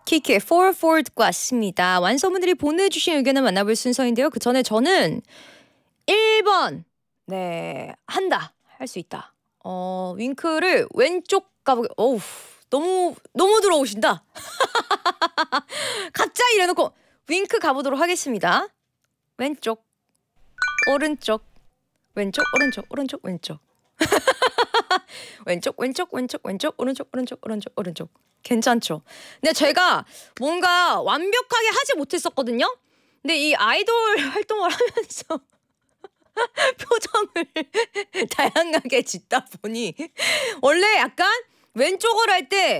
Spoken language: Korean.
키키의 For For 듣고 왔습니다. 완성분들이 보내주신 의견을 만나볼 순서인데요. 그 전에 저는 1번 한다. 할 수 있다. 윙크를 왼쪽 가보게. 어우, 너무 들어오신다. 갑자기 이래놓고 윙크 가보도록 하겠습니다. 왼쪽, 오른쪽, 왼쪽, 오른쪽, 오른쪽, 왼쪽. 왼쪽, 오른쪽. 괜찮죠? 근데 제가 뭔가 완벽하게 하지 못했었거든요? 근데 이 아이돌 활동을 하면서 표정을 다양하게 짓다 보니 원래 약간 왼쪽을 할 때